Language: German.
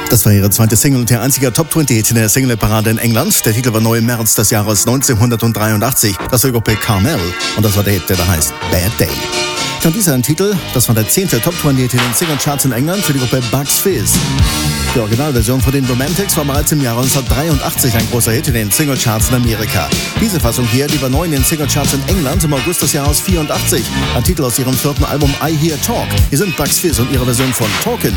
Das war ihre zweite Single und ihr einziger Top-20-Hit in der Single-Parade in England. Der Titel war neu im März des Jahres 1983. Das war die Gruppe Carmel und das war der Hit, der da heißt Bad Day. Und dieser ein Titel, das war der 10. Top-20-Hit in den Single-Charts in England für die Gruppe Bucks Fizz. Die Originalversion von den Romantics war bereits im Jahre 1983 ein großer Hit in den Single-Charts in Amerika. Diese Fassung hier, die war neu in den Single-Charts in England im August des Jahres 84. Ein Titel aus ihrem 4. Album I Hear Talk. Hier sind Bucks Fizz und ihre Version von Talkin'.